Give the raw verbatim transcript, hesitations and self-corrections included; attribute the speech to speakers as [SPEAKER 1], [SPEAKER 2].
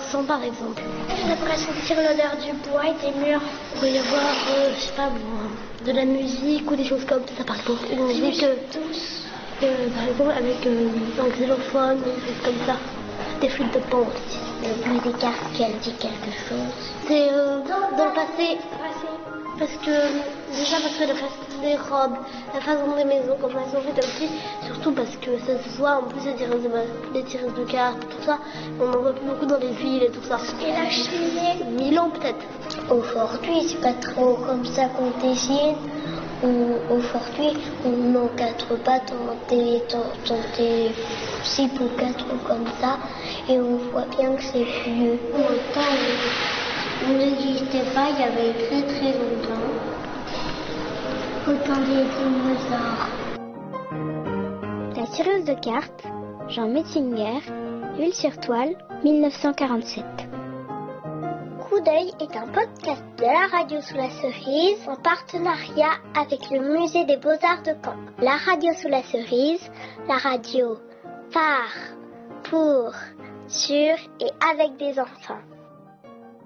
[SPEAKER 1] cents par exemple. On pourrait sentir l'odeur du bois et des murs. Il pourrait y avoir, euh, je sais pas moi, de la musique ou des choses comme ça, par exemple. Une musique, euh, euh, par exemple avec euh, un xylophone, des choses comme ça. Des flûtes de pan aussi.
[SPEAKER 2] Le bruit des cartes qui a dit quelque chose.
[SPEAKER 1] C'est euh, dans le passé. Parce que, déjà parce que la façon des robes, la façon des maisons, comment elles sont faites aussi, surtout parce que ça se voit en plus les tirettes de, les tirettes de cartes, tout ça, on en voit plus beaucoup dans les villes et tout ça.
[SPEAKER 2] Et la cheminée,
[SPEAKER 1] mille ans peut-être.
[SPEAKER 2] Aujourd'hui, c'est pas trop comme ça qu'on dessine. Aujourd'hui, on encadre pas dans des, dans, dans des six ou quatre comme ça, et on voit bien que c'est vieux. Autant on n'existait pas, il y avait très très longtemps. Autant les dinosaures.
[SPEAKER 3] La tireuse de cartes, Jean Metzinger, Huile sur toile, mille neuf cent quarante-sept.
[SPEAKER 2] Coup d'œil est un podcast de la radio sous la cerise en partenariat avec le musée des Beaux-Arts de Caen. La radio sous la cerise, la radio par, pour, sur et avec des enfants.